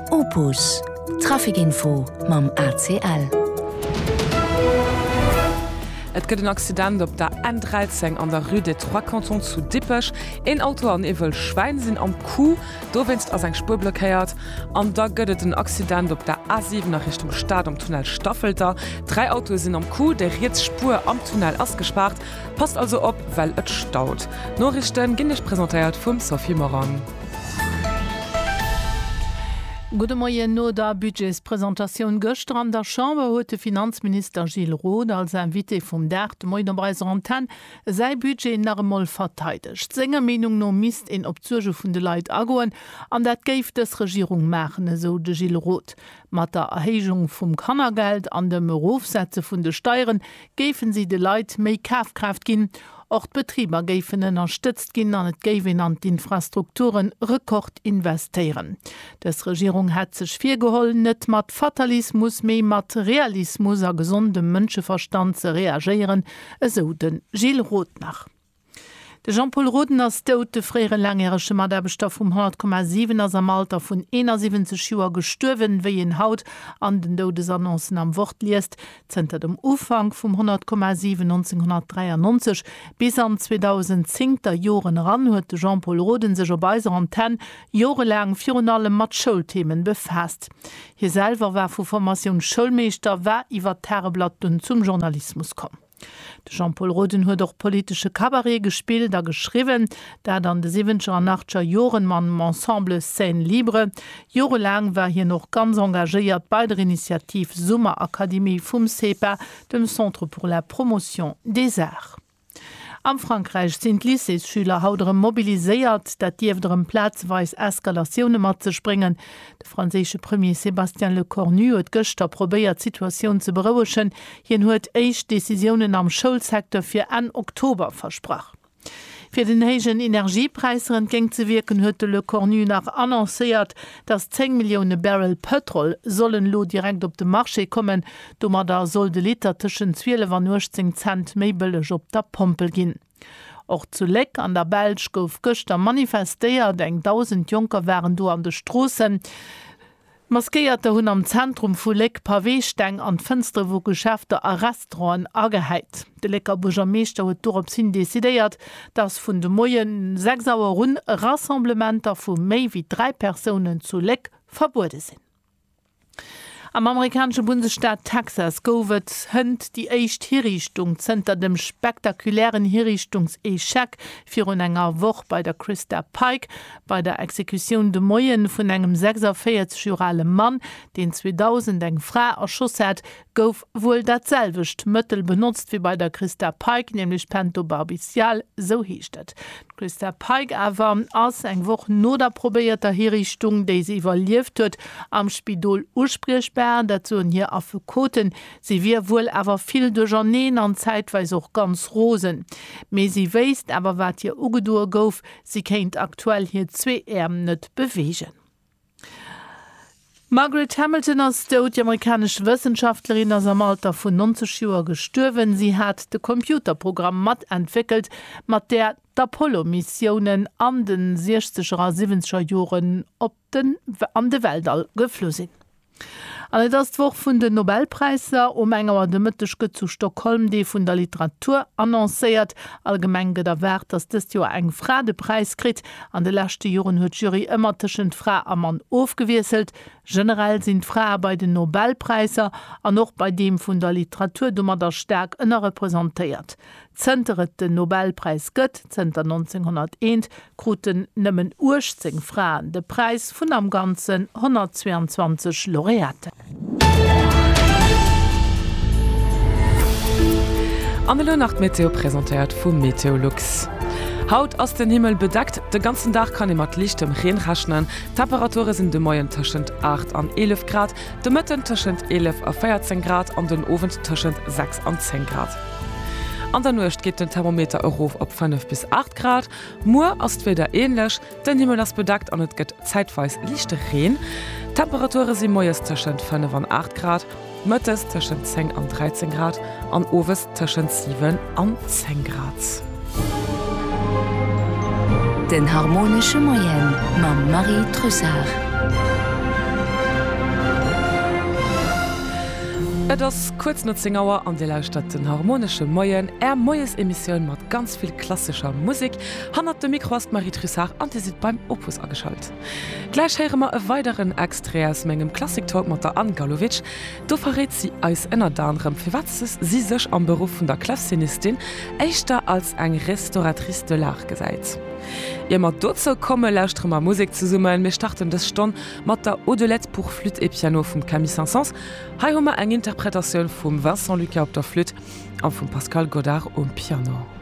Opus Trafikinfo mam ACL. Et gëtt een Accident op der N13 an der Rue des Trois Cantons zu Dippech. Een Auto an ewwel Schwein sinn am Kuh, do winst ass eng Spur blockéiert. An da gëtt een Accident op der A7 nach Richtung Stad am Tunnel Staffelter. 3 Autos sinn am Kuh, der Rietsspur am Tunnel ausgespart. Passt also op, well et staut. Norrichten ginnech präsentéiert vum Sophie Moran. Gute Morgen, no der Budgetspräsentation gestern an der Chambre huet Finanzminister Gilles Roth als Invité vum DERT Moin Breiser Antenne sei Budget normal verteidigt. Senger Meinung no misst in Opzurge vun de Leiit agoen an dat geif des Regierung machen, so de Gilles Roth. Mat der Erhegung vum Kannergeld an dem Berufssätze vun de Steuern gefen sie de Leiit méi Kaufkraft ginn. Auch Betrieber geifen unterstützt gin an et Gavin an Infrastrukturen Rekord investieren. Des Regierung hat sech virgehollen net mat Fatalismus méi mat Realismus a gesundem Mënscheverstand ze reagieren, eso den Gilles Roth nach. De Jean-Paul Roden ass dout de fréiere langjähresche Maderbestoff 100,7 ass am Alter vun 71 Joer gestürwen, wéi en Haut an den Dodesannoncen am Wort liest, zenter dem Ufang vum 100,7 1993 bis an 2010 der Joren ran huet de Jean-Paul Roden sech op beiser Antenne jorelang fionale mat Schulthemen befasst. Hiselver war vu Formatioun Schulmeester wär iwwer Terreblatt und zum Journalismus kom. Jean-Paul Roden huet doch politische Kabarett gespielt, da geschrieben, der dann de 7. und 8. Joren man Ensemble Scène Libre. Jorelang war hier noch ganz engagiert bei der Initiative Summer Akademie vum CEPA, dem Centre pour la Promotion des Arts. Am Frankreich sind Lycée-Schüler hautdere mobiliséiert, dat diefderem Platz weis Eskalationune mat ze springen. De franzésche Premier Sébastien Lecornu huet gëchter probéiert Situationun ze berouechen, hien huet eich Decisionen am Schulsektor fir an Oktober versprach. Für den hegen Energiepreis entgegen zu wirken, huet Le Cornu nach annonciert, dass 10 Millionen Barrel Petrol sollen lo direkt op de Marché kommen, dummer da soll de Liter tschen 12,18 Cent méi billig op der Pompel ginn. Auch zu Leck an der Belsch gouf gëchter manifestéiert, eng 1000 Junker waren do an de Strossen. Maskeierte hunn am Zentrum vu Leck Pavésteng an Fënstre wo Geschäfte a Restaurant ageheit. De Lecker Burgermeester huet dorop sinn desideiert, dats vun de Moien 6 Auer run Rassemblementer vu méi wie 3 Personen zu Leck verbude sinn. Am amerikanische Bundesstaat Texas gowet hënnt die eicht Hinrichtung zenter dem spektakulären Hinrichtungs-Echec fir un enger Woch bei der Krista Pike bei der Exekution de Moien vun engem 46-jurale Mann, den 2000 eng Fra erschoss hat, gouf wohl datselwicht Mëttel benutzt wie bei der Krista Pike, nämlich Pentobarbicial, so hiechtet. Krista Pike awer ass eng woch no der probéierter Hinrichtung, déi sie evaluiert huet, am Spidol ursprichbar, dazu hier afekoten, sie wie wohl awer viel de Journeen an zeitweis auch ganz rosen. Me sie weist aber wat hier ugedur gouf, sie kennt aktuell hier 2 Äm net bewegen. Margaret Hamilton als die amerikanische Wissenschaftlerin aus am Alter von 90 Jahren gestorben. Sie hat das Computerprogramm MAT entwickelt, mit der die Apollo-Missionen an den 60er, 70er Jahren an den Weltall geflogen sind. Alle das Woch vun den Nobelpreiser enger de Mëttechke zu Stockholm, die vun der Literatur annoncéiert, allgemenge der Wert, dass das Jahr eng Fradepreis krit. An de letzte Joren huet Jury immer tschen Fra am Mann aufgewieselt. Generell sind Frauen bei den Nobelpreiser an noch bei dem vun der Literatur dummer der Stärk ënner repräsentiert. Zenteret den Nobelpreis gëtt, Zter 1901, kruten nëmmen 18 Frauen de Preis vun am ganzen 122 Laureate. An Nacht Meteo präsentiert vum Meteolux. Haut aus den Himmel bedeckt, de ganzen Tag kann mat lichtem Regen rechnen. Temperaturen sind de Moien tschend 8 und 11 Grad, de Mëtten tschend 11 und 14 Grad an den Ofent tschend 6 und 10 Grad. An der Nucht geht den Thermometer Euro op 5 bis 8 Grad. Mur ass weder ähnlich, den Himmel ass bedeckt an et gëtt zeitweis lichte Regen. Temperaturen sind moies tschend 5 und 8 Grad, Mëttes tschend 10 und 13 Grad, an Owes tschend 7 und 10 Grad. Den harmonische Moyen mam Marie Trussard. Das kurznutzinggauer an de Lausstadt den harmonische Moien Moes Emissionioun mat ganz viel klassischer Musik hannert de Mikroast Marie Trussard an si beim Opus aschalt. Gleichhéremer e weiteren Extrees menggem Klassiktalk mat der Ann Galowitsch, do verrät sie als ënner danem fir watzes si sech am Beruf vun der Klassinistin éichter als eng Restauratrice de l'art gesäit. Immer dozo komme lausstrommer Musik zu summen, mir starten des Stonn mat der Odelette pour Flûte et Piano vum Camille Saint-Saëns, hai hummer eng Interpretationun vum Vincent Lucas op der Flûte an vum Pascal Godard um Piano.